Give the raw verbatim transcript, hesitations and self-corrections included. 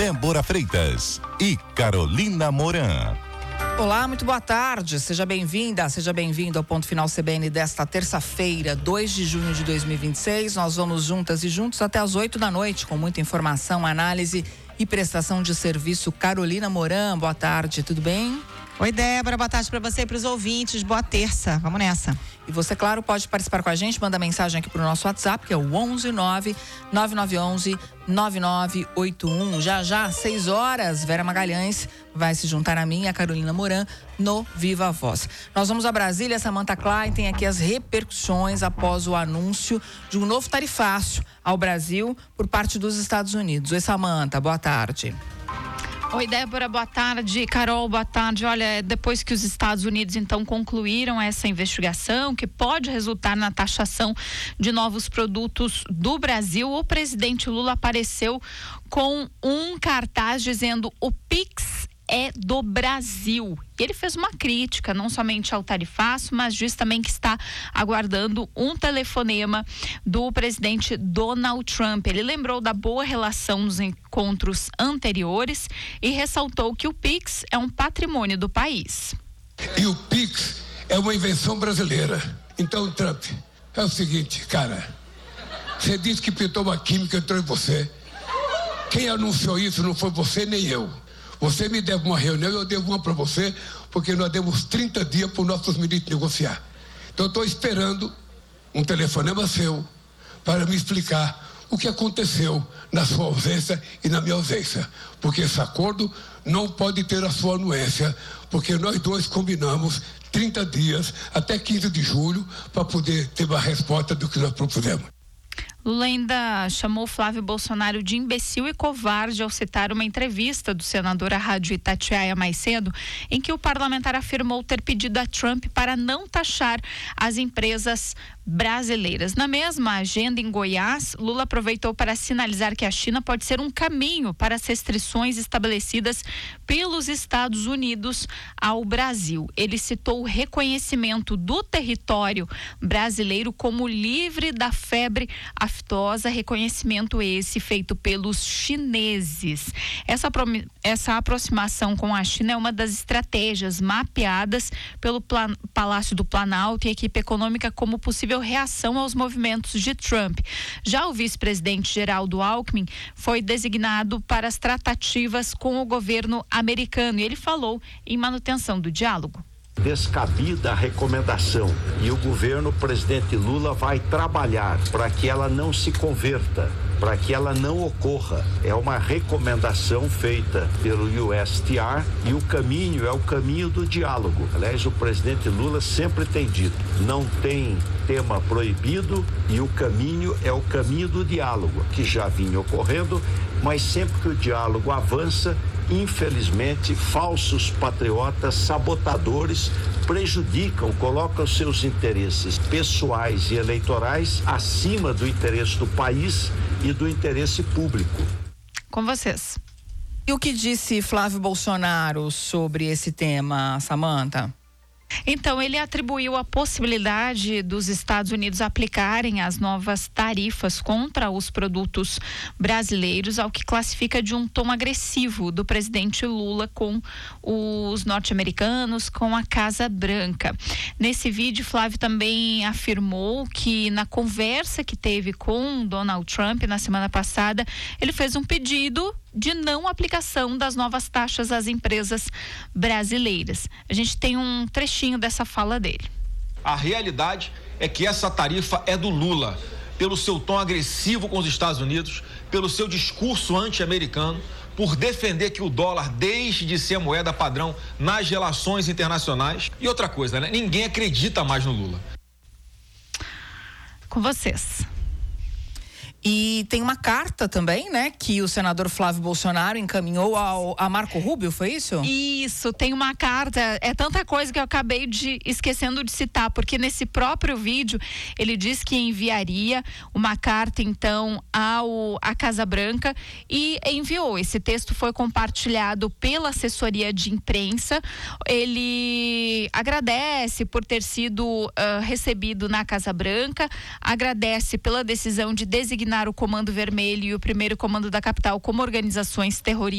Débora Freitas e Carolina Moran. Olá, muito boa tarde, seja bem-vinda, seja bem-vindo ao Ponto Final C B N desta terça-feira, dois de junho de dois mil e vinte e seis. Nós vamos juntas e juntos até as oito da noite com muita informação, análise e prestação de serviço. Carolina Moran, boa tarde, tudo bem? Oi, Débora, boa tarde para você e para os ouvintes, boa terça, vamos nessa. E você, claro, pode participar com a gente, manda mensagem aqui pro nosso WhatsApp, que é o onze nove nove nove um um nove nove oito um. Já já, às seis horas, Vera Magalhães vai se juntar a mim e a Carolina Moran no Viva a Voz. Nós vamos a Brasília, Samantha Klein tem aqui as repercussões após o anúncio de um novo tarifácio ao Brasil por parte dos Estados Unidos. Oi, Samantha, boa tarde. Oi, Débora, boa tarde. Carol, boa tarde. Olha, depois que os Estados Unidos então concluíram essa investigação, que pode resultar na taxação de novos produtos do Brasil, o presidente Lula apareceu com um cartaz dizendo: o Pix é do Brasil. E ele fez uma crítica, não somente ao tarifaço, mas diz também que está aguardando um telefonema do presidente Donald Trump. Ele lembrou da boa relação nos encontros anteriores e ressaltou que o Pix é um patrimônio do país. E o Pix é uma invenção brasileira. Então, Trump, é o seguinte, cara, você disse que pintou uma química, entrou em você. Quem anunciou isso não foi você nem eu. Você me deve uma reunião, eu devo uma para você, porque nós demos trinta dias para os nossos ministros negociar. Então eu estou esperando um telefonema seu para me explicar o que aconteceu na sua ausência e na minha ausência. Porque esse acordo não pode ter a sua anuência, porque nós dois combinamos trinta dias até quinze de julho para poder ter uma resposta do que nós propusemos. Lula ainda chamou Flávio Bolsonaro de imbecil e covarde ao citar uma entrevista do senador à Rádio Itatiaia mais cedo, em que o parlamentar afirmou ter pedido a Trump para não taxar as empresas brasileiras. Na mesma agenda em Goiás, Lula aproveitou para sinalizar que a China pode ser um caminho para as restrições estabelecidas pelos Estados Unidos ao Brasil. Ele citou o reconhecimento do território brasileiro como livre da febre aftosa, reconhecimento esse feito pelos chineses. Essa, essa aproximação com a China é uma das estratégias mapeadas pelo Plan, Palácio do Planalto e equipe econômica como possível reação aos movimentos de Trump. Já o vice-presidente Geraldo Alckmin foi designado para as tratativas com o governo americano e ele falou em manutenção do diálogo. Descabida a recomendação e o governo, o presidente Lula vai trabalhar para que ela não se converta, para que ela não ocorra. É uma recomendação feita pelo U S T R e o caminho é o caminho do diálogo. Aliás, o presidente Lula sempre tem dito, não tem tema proibido e o caminho é o caminho do diálogo, que já vinha ocorrendo, mas sempre que o diálogo avança, infelizmente, falsos patriotas, sabotadores, prejudicam, colocam seus interesses pessoais e eleitorais acima do interesse do país e do interesse público. Com vocês. E o que disse Flávio Bolsonaro sobre esse tema, Samantha? Então, ele atribuiu a possibilidade dos Estados Unidos aplicarem as novas tarifas contra os produtos brasileiros, ao que classifica de um tom agressivo do presidente Lula com os norte-americanos, com a Casa Branca. Nesse vídeo, Flávio também afirmou que na conversa que teve com Donald Trump na semana passada, ele fez um pedido de não aplicação das novas taxas às empresas brasileiras. A gente tem um trechinho dessa fala dele. A realidade é que essa tarifa é do Lula, pelo seu tom agressivo com os Estados Unidos, pelo seu discurso anti-americano, por defender que o dólar deixe de ser a moeda padrão nas relações internacionais. E outra coisa, né? Ninguém acredita mais no Lula. Com vocês. E tem uma carta também, né, que o senador Flávio Bolsonaro encaminhou ao, a Marco Rubio, foi isso? Isso, tem uma carta, é tanta coisa que eu acabei de esquecendo de citar, porque nesse próprio vídeo ele diz que enviaria uma carta então ao à Casa Branca e enviou. Esse texto foi compartilhado pela assessoria de imprensa. Ele agradece por ter sido uh, recebido na Casa Branca, agradece pela decisão de designar o Comando Vermelho e o primeiro Comando da Capital como organizações terroristas